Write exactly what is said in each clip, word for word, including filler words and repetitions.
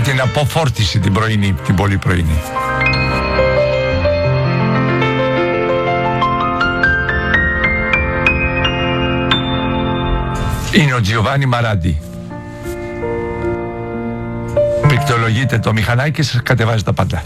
την αποφόρτιση την πρωινή, την πολύ πρωινή. Είναι ο Τζιοβάνι Μαράντι. Πληκτρολογείτε το μηχανάκι και σας κατεβάζει τα πάντα.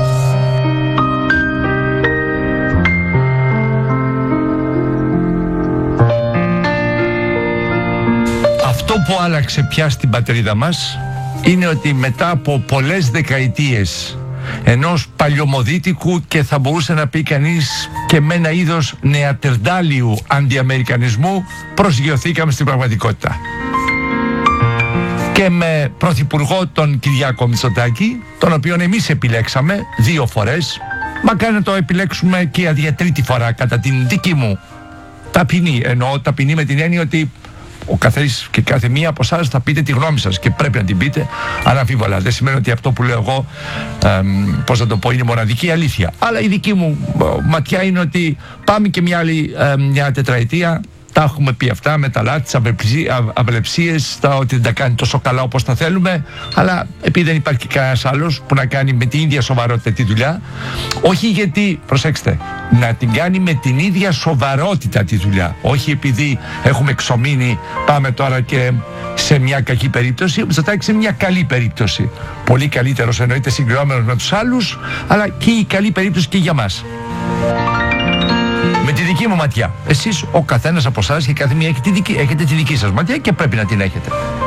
Αυτό που άλλαξε πια στην πατρίδα μας είναι ότι μετά από πολλές δεκαετίες ενός παλιωμοδίτικου και θα μπορούσε να πει κανείς και με ένα είδος νεατερντάλιου αντιαμερικανισμού προσγειωθήκαμε στην πραγματικότητα. Και με πρωθυπουργό τον Κυριάκο Μητσοτάκη, τον οποίον εμείς επιλέξαμε δύο φορές, μακάρι να το επιλέξουμε και για τρίτη φορά κατά την δική μου ταπεινή, εννοώ ταπεινή με την έννοια ότι ο καθένας και κάθε μία από εσάς θα πείτε τη γνώμη σας και πρέπει να την πείτε αναμφίβολα. Δεν σημαίνει ότι αυτό που λέω εγώ, ε, πώς θα το πω, είναι μοναδική αλήθεια. Αλλά η δική μου ματιά είναι ότι πάμε και μια άλλη ε, μια τετραετία. Τα έχουμε πει αυτά με τα λάθη, τις αυλεψίες, τα ότι δεν τα κάνει τόσο καλά όπως τα θέλουμε, αλλά επειδή δεν υπάρχει κανένας άλλος που να κάνει με την ίδια σοβαρότητα τη δουλειά, όχι γιατί, προσέξτε, να την κάνει με την ίδια σοβαρότητα τη δουλειά, όχι επειδή έχουμε εξομείνει, πάμε τώρα και σε μια κακή περίπτωση, θα τάξει σε μια καλή περίπτωση. Πολύ καλύτερος εννοείται συγκριόμενος με τους άλλους, αλλά και η καλή περίπτωση και για μας. Με τη δική μου ματιά. Εσείς, ο καθένας από εσάς και κάθε μία έχει τη δική, έχετε τη δική σας ματιά και πρέπει να την έχετε.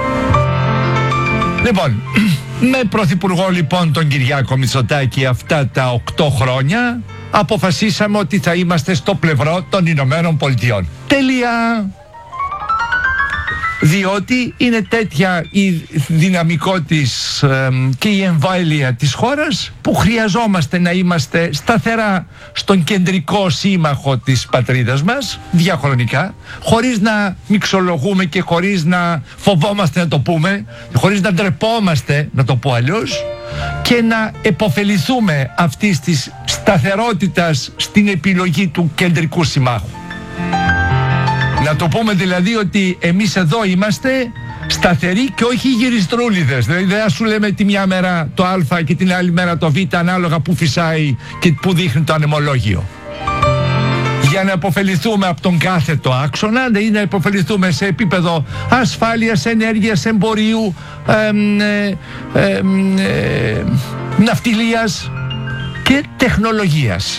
Λοιπόν, με πρωθυπουργό λοιπόν τον Κυριάκο Μητσοτάκη αυτά τα οκτώ χρόνια αποφασίσαμε ότι θα είμαστε στο πλευρό των Ηνωμένων Πολιτειών. Τελεία! Διότι είναι τέτοια η δυναμικό της ε, και η εμβέλεια της χώρας που χρειαζόμαστε να είμαστε σταθερά στον κεντρικό σύμμαχο της πατρίδας μας διαχρονικά, χωρίς να μιξολογούμε και χωρίς να φοβόμαστε να το πούμε, χωρίς να ντρεπόμαστε να το πω αλλιώς, και να επωφεληθούμε αυτής της σταθερότητας στην επιλογή του κεντρικού συμμάχου. Να το πούμε δηλαδή ότι εμείς εδώ είμαστε σταθεροί και όχι γυριστρούλιδες. Δηλαδή δεν σου λέμε τη μια μέρα το Α και την άλλη μέρα το Β ανάλογα που φυσάει και που δείχνει το ανεμολόγιο. Για να υποφεληθούμε από τον κάθετο άξονα, δηλαδή να υποφεληθούμε σε επίπεδο ασφάλειας, ενέργειας, εμπορίου, εμ, ε, εμ, ε, ναυτιλίας και τεχνολογίας.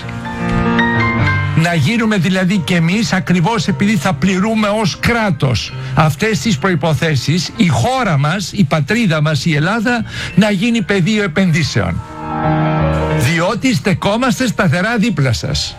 Να γίνουμε δηλαδή και εμείς, ακριβώς επειδή θα πληρούμε ως κράτος αυτές τις προϋποθέσεις, η χώρα μας, η πατρίδα μας, η Ελλάδα, να γίνει πεδίο επενδύσεων. Διότι στεκόμαστε σταθερά δίπλα σας.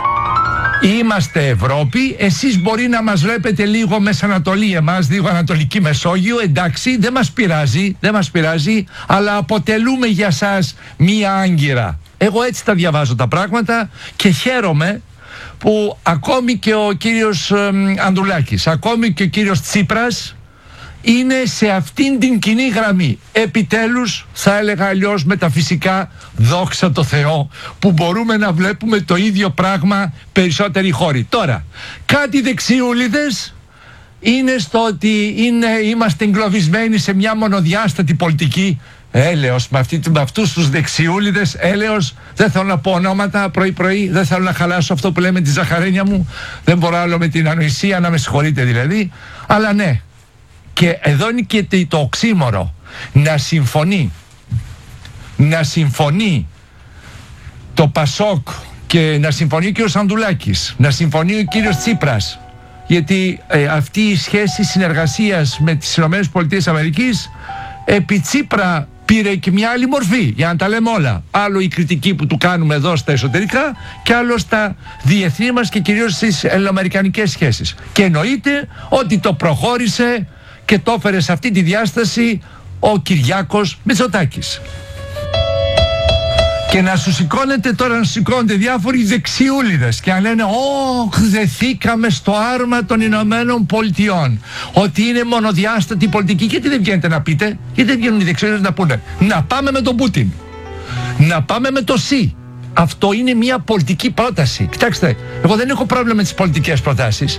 Είμαστε Ευρώπη, εσείς μπορεί να μας βλέπετε λίγο Μεσανατολή, εμάς λίγο Ανατολική Μεσόγειο, εντάξει, δεν μας πειράζει, δεν μας πειράζει, αλλά αποτελούμε για σας μία άγκυρα. Εγώ έτσι τα διαβάζω τα πράγματα και χαίρομαι που ακόμη και ο κύριος ε, Ανδρουλάκης, ακόμη και ο κύριος Τσίπρας είναι σε αυτήν την κοινή γραμμή. Επιτέλους, θα έλεγα αλλιώς μεταφυσικά, δόξα τω Θεώ, που μπορούμε να βλέπουμε το ίδιο πράγμα περισσότεροι χώροι. Τώρα, κάτι δεξιούλιδες είναι στο ότι είναι, είμαστε εγκλωβισμένοι σε μια μονοδιάστατη πολιτική. Έλεος, με, αυτή, με αυτούς τους δεξιούλιδες, έλεος, δεν θέλω να πω ονόματα πρωί-πρωί, δεν θέλω να χαλάσω αυτό που λέμε τη ζαχαρένια μου, δεν μπορώ άλλο με την ανοησία, να με συγχωρείτε δηλαδή, αλλά ναι, και εδώ είναι και το οξύμορο, να συμφωνεί, να συμφωνεί το Πασόκ και να συμφωνεί ο κύριος Ανδρουλάκης, να συμφωνεί ο κύριος Τσίπρας, γιατί ε, αυτή η σχέση συνεργασίας με τις ΗΠΑ επί Τσίπρα πήρε και μια άλλη μορφή, για να τα λέμε όλα. Άλλο η κριτική που του κάνουμε εδώ στα εσωτερικά και άλλο στα διεθνή μας και κυρίως στις ελληνοαμερικανικές σχέσεις. Και εννοείται ότι το προχώρησε και το έφερε σε αυτή τη διάσταση ο Κυριάκος Μητσοτάκης. Και να σου σηκώνετε τώρα, να σου σηκώνετε διάφοροι δεξιούλιδες και να λένε «Ωχ, δεθήκαμε στο άρμα των Ηνωμένων Πολιτειών, ότι είναι μονοδιάστατη πολιτική». Γιατί δεν βγαίνετε να πείτε, γιατί δεν βγαίνουν οι δεξιούλιδες να πούνε «Να πάμε με τον Πούτιν, να πάμε με το ΣΥ». Αυτό είναι μια πολιτική πρόταση. Κοιτάξτε, εγώ δεν έχω πρόβλημα με τις πολιτικές προτάσεις.